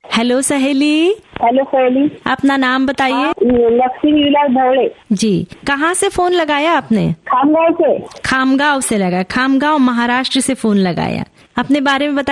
Hello सहेली। Hello सहेली। अपना नाम बताइए। लक्ष्मी विलास भोले जी। कहाँ से फोन लगाया आपने? खामगांव से। खामगांव से लगा। खामगांव महाराष्ट्र से फोन लगाया। अपने बारे में बताइए।